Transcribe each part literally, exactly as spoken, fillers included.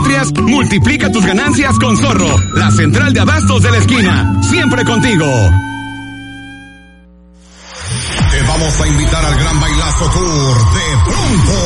Patrias, multiplica tus ganancias con Zorro, la central de abastos de la esquina. Siempre contigo. Te vamos a invitar al Gran Bailazo Tour de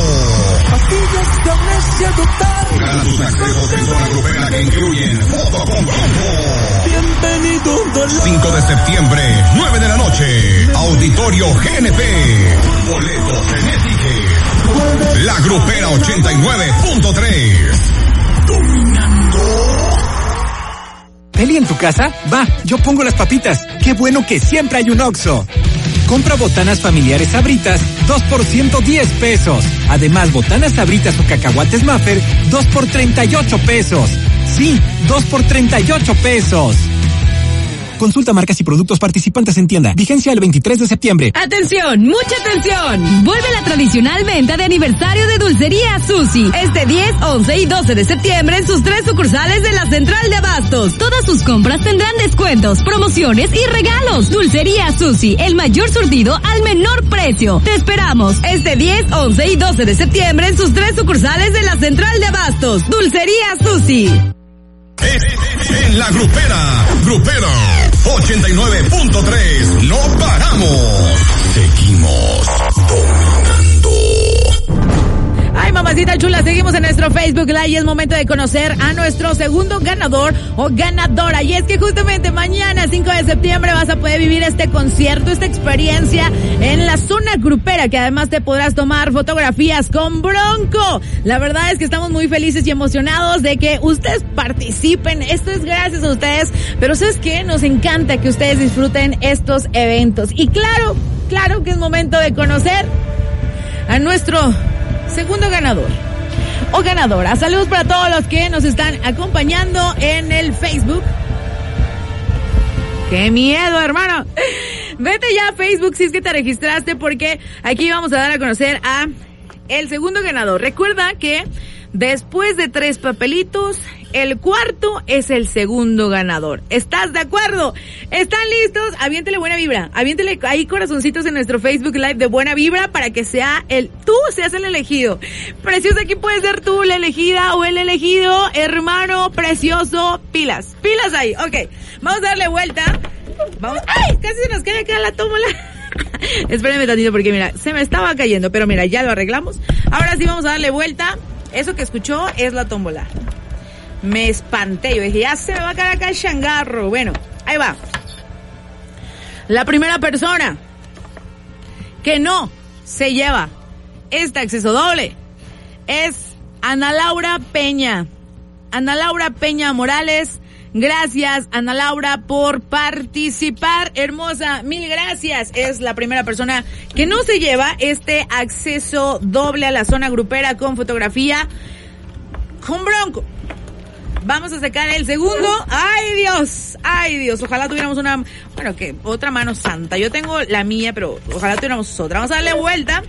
pronto. Gana tus accesos en Zona Grupera que incluyen foto con Bronco. cinco de septiembre, nueve de la noche, Auditorio G N P. Boletos en Etiquet. La Grupera ochenta y nueve punto tres. Dominando. ¿Peli en tu casa? Va, yo pongo las papitas. Qué bueno que siempre hay un Oxxo. Compra botanas familiares Sabritas, dos por ciento diez pesos. Además, botanas Sabritas o cacahuates Maffer, dos por treinta y ocho pesos. Sí, dos por treinta y ocho pesos. Consulta marcas y productos participantes en tienda. Vigencia el veintitrés de septiembre. ¡Atención! ¡Mucha atención! Vuelve la tradicional venta de aniversario de Dulcería Susi. Este diez, once y doce de septiembre en sus tres sucursales de la Central de Abastos. Todas sus compras tendrán descuentos, promociones y regalos. Dulcería Susi, el mayor surtido al menor precio. Te esperamos este diez, once y doce de septiembre en sus tres sucursales de la Central de Abastos. Dulcería Susi. En la Grupera, Grupera ochenta y nueve punto tres, no paramos, seguimos dominando. Ay, mamacita chula, seguimos en nuestro Facebook Live y es momento de conocer a nuestro segundo ganador o ganadora. Y es que justamente mañana, cinco de septiembre, vas a poder vivir este concierto, esta experiencia en la Zona Grupera, que además te podrás tomar fotografías con Bronco. La verdad es que estamos muy felices y emocionados de que ustedes participen. Esto es gracias a ustedes, pero ¿sabes qué? Nos encanta que ustedes disfruten estos eventos. Y claro, claro que es momento de conocer a nuestro segundo ganador o ganadora. Saludos para todos los que nos están acompañando en el Facebook. ¡Qué miedo, hermano! Vete ya a Facebook si es que te registraste, porque aquí vamos a dar a conocer a el segundo ganador. Recuerda que después de tres papelitos, el cuarto es el segundo ganador. ¿Estás de acuerdo? ¿Están listos? Aviéntele buena vibra. Aviéntele ahí corazoncitos en nuestro Facebook Live de buena vibra para que sea el, tú seas el elegido. Precioso, aquí puedes ser tú la elegida o el elegido, hermano precioso. Pilas, pilas ahí. Ok, vamos a darle vuelta. Vamos. ¡Ay! Casi se nos cae acá la tómbola. Espérenme tantito porque mira, se me estaba cayendo, pero mira, ya lo arreglamos. Ahora sí vamos a darle vuelta. Eso que escuchó es la tómbola. Me espanté, yo dije, ya se me va a caer acá el changarro. Bueno, ahí va. La primera persona que no se lleva este acceso doble es Ana Laura Peña. Ana Laura Peña Morales. Gracias, Ana Laura, por participar. Hermosa, mil gracias. Es la primera persona que no se lleva este acceso doble a la Zona Grupera con fotografía con Bronco. Vamos a sacar el segundo. ¡Ay, Dios! ¡Ay, Dios! Ojalá tuviéramos una... Bueno, que otra mano santa. Yo tengo la mía, pero ojalá tuviéramos otra. Vamos a darle vuelta.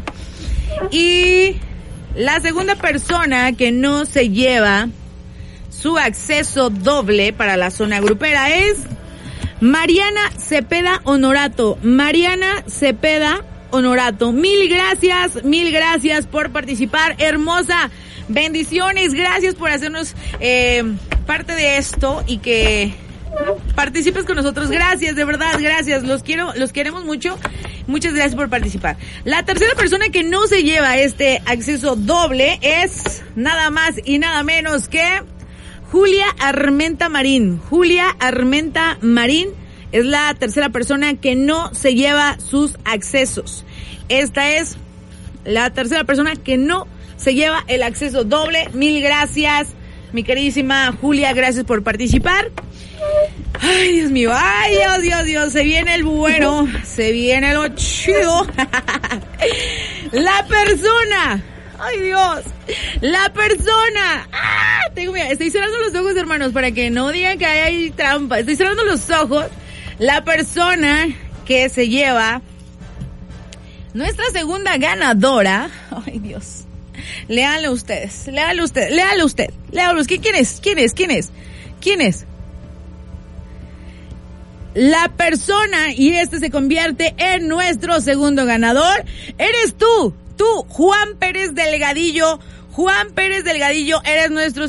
Y la segunda persona que no se lleva su acceso doble para la Zona Grupera es Mariana Cepeda Honorato. Mariana Cepeda Honorato. Mil gracias, mil gracias por participar. Hermosa. Bendiciones, gracias por hacernos eh, parte de esto y que participes con nosotros. Gracias, de verdad, gracias. Los quiero, los queremos mucho. Muchas gracias por participar. La tercera persona que no se lleva este acceso doble es nada más y nada menos que Julia Armenta Marín. Julia Armenta Marín es la tercera persona que no se lleva sus accesos. Esta es la tercera persona que no se lleva el acceso doble. Mil gracias, mi queridísima Julia, gracias por participar. Ay, Dios mío, ay, Dios, Dios, Dios, se viene el bueno, se viene lo chido. La persona, ay, Dios, la persona, ah, tengo miedo, estoy cerrando los ojos, hermanos, para que no digan que hay trampa, estoy cerrando los ojos. La persona que se lleva nuestra segunda ganadora, ay, Dios. Léanlo ustedes, léalo usted, léalo usted, léalo usted. ¿Quién es? ¿Quién es? ¿Quién es? ¿Quién es? La persona, y este se convierte en nuestro segundo ganador, eres tú, tú, Juan Pérez Delgadillo. Juan Pérez Delgadillo, eres nuestro